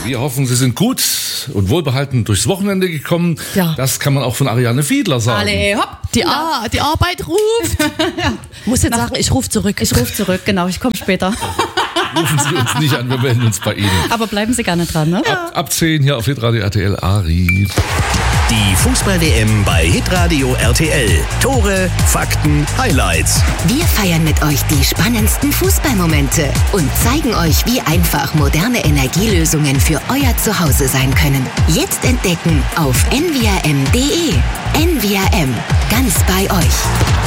Wir hoffen, Sie sind gut und wohlbehalten durchs Wochenende gekommen. Ja. Das kann man auch von Ariane Fiedler sagen. Alle, hopp. Die Arbeit ruft. Ja. Muss jetzt sagen, ich rufe zurück. Ich rufe zurück, genau, ich komme später. Rufen Sie uns nicht an, wir melden uns bei Ihnen. Aber bleiben Sie gerne dran, ne? Ab 10 hier auf Hitradio RTL Ari. Die Fußball-WM bei Hitradio RTL. Tore, Fakten, Highlights. Wir feiern mit euch die spannendsten Fußballmomente und zeigen euch, wie einfach moderne Energielösungen für euer Zuhause sein können. Jetzt entdecken auf nvrm.de. NVRM, ganz bei euch.